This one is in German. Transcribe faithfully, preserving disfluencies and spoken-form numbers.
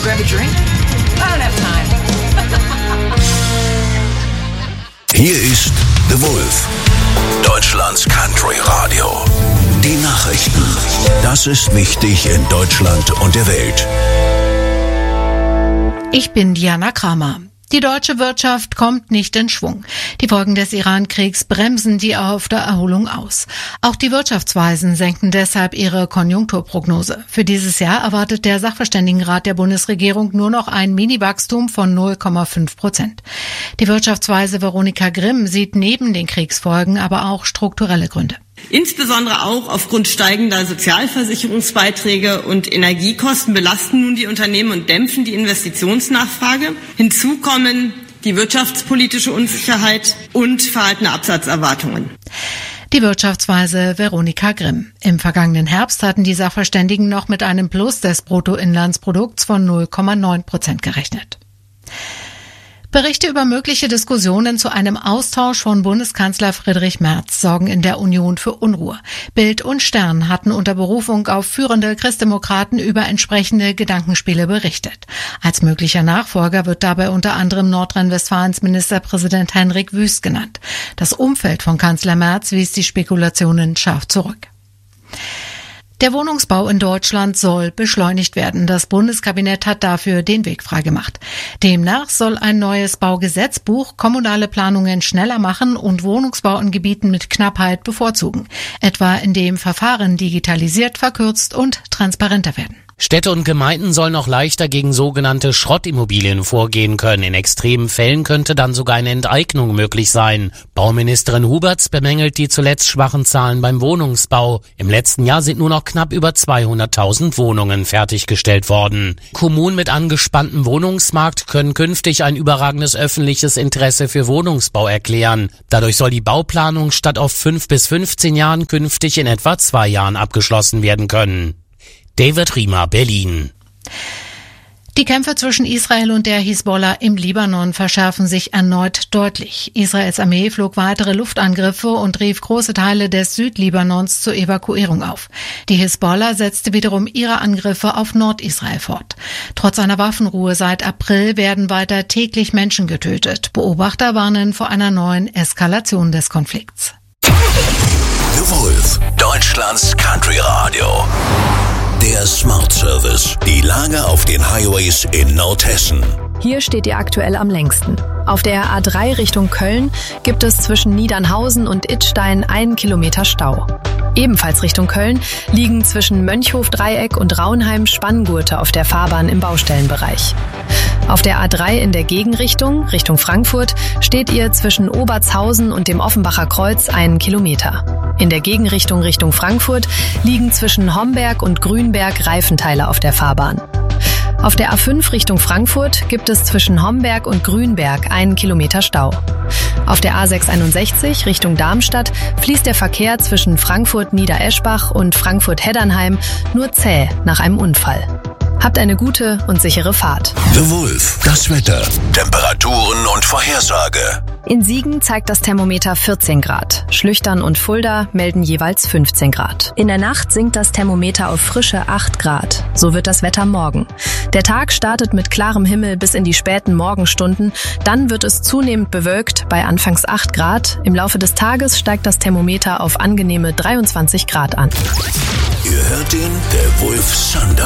grab a drink? I don't have time. Hier ist The Wolf, Deutschlands Country Radio. Die Nachrichten. Das ist wichtig in Deutschland und der Welt. Ich bin Diana Kramer. Die deutsche Wirtschaft kommt nicht in Schwung. Die Folgen des Iran-Kriegs bremsen die erhoffte Erholung aus. Auch die Wirtschaftsweisen senken deshalb ihre Konjunkturprognose. Für dieses Jahr erwartet der Sachverständigenrat der Bundesregierung nur noch ein Mini-Wachstum von null Komma fünf Prozent. Die Wirtschaftsweise Veronika Grimm sieht neben den Kriegsfolgen aber auch strukturelle Gründe. Insbesondere auch aufgrund steigender Sozialversicherungsbeiträge und Energiekosten belasten nun die Unternehmen und dämpfen die Investitionsnachfrage. Hinzu kommen die wirtschaftspolitische Unsicherheit und verhaltene Absatzerwartungen. Die Wirtschaftsweise Veronika Grimm. Im vergangenen Herbst hatten die Sachverständigen noch mit einem Plus des Bruttoinlandsprodukts von null Komma neun Prozent gerechnet. Berichte über mögliche Diskussionen zu einem Austausch von Bundeskanzler Friedrich Merz sorgen in der Union für Unruhe. Bild und Stern hatten unter Berufung auf führende Christdemokraten über entsprechende Gedankenspiele berichtet. Als möglicher Nachfolger wird dabei unter anderem Nordrhein-Westfalens Ministerpräsident Henrik Wüst genannt. Das Umfeld von Kanzler Merz wies die Spekulationen scharf zurück. Der Wohnungsbau in Deutschland soll beschleunigt werden. Das Bundeskabinett hat dafür den Weg freigemacht. Demnach soll ein neues Baugesetzbuch kommunale Planungen schneller machen und Wohnungsbau in Gebieten mit Knappheit bevorzugen, etwa indem Verfahren digitalisiert, verkürzt und transparenter werden. Städte und Gemeinden sollen auch leichter gegen sogenannte Schrottimmobilien vorgehen können. In extremen Fällen könnte dann sogar eine Enteignung möglich sein. Bauministerin Huberts bemängelt die zuletzt schwachen Zahlen beim Wohnungsbau. Im letzten Jahr sind nur noch knapp über zweihunderttausend Wohnungen fertiggestellt worden. Kommunen mit angespanntem Wohnungsmarkt können künftig ein überragendes öffentliches Interesse für Wohnungsbau erklären. Dadurch soll die Bauplanung statt auf fünf bis fünfzehn Jahren künftig in etwa zwei Jahren abgeschlossen werden können. David Riemer, Berlin. Die Kämpfe zwischen Israel und der Hisbollah im Libanon verschärfen sich erneut deutlich. Israels Armee flog weitere Luftangriffe und rief große Teile des Südlibanons zur Evakuierung auf. Die Hisbollah setzte wiederum ihre Angriffe auf Nordisrael fort. Trotz einer Waffenruhe seit April werden weiter täglich Menschen getötet. Beobachter warnen vor einer neuen Eskalation des Konflikts. The Wolf, Deutschlands Country Radio. Der Smart Service. Die Lage auf den Highways in Nordhessen. Hier steht ihr aktuell am längsten. Auf der A drei Richtung Köln gibt es zwischen Niedernhausen und Idstein einen Kilometer Stau. Ebenfalls Richtung Köln liegen zwischen Mönchhof-Dreieck und Raunheim Spanngurte auf der Fahrbahn im Baustellenbereich. Auf der A drei in der Gegenrichtung, Richtung Frankfurt, steht ihr zwischen Obertshausen und dem Offenbacher Kreuz einen Kilometer. In der Gegenrichtung Richtung Frankfurt liegen zwischen Homberg und Grünberg Reifenteile auf der Fahrbahn. Auf der A fünf Richtung Frankfurt gibt es zwischen Homberg und Grünberg einen Kilometer Stau. Auf der A sechshunderteinundsechzig Richtung Darmstadt fließt der Verkehr zwischen Frankfurt-Niedereschbach und Frankfurt-Heddernheim nur zäh nach einem Unfall. Habt eine gute und sichere Fahrt. The Wolf, das Wetter, Temperaturen und Vorhersage. In Siegen zeigt das Thermometer vierzehn Grad. Schlüchtern und Fulda melden jeweils fünfzehn Grad. In der Nacht sinkt das Thermometer auf frische acht Grad. So wird das Wetter morgen. Der Tag startet mit klarem Himmel bis in die späten Morgenstunden. Dann wird es zunehmend bewölkt bei anfangs acht Grad. Im Laufe des Tages steigt das Thermometer auf angenehme dreiundzwanzig Grad an. Ihr hört den The Wolf Sundown.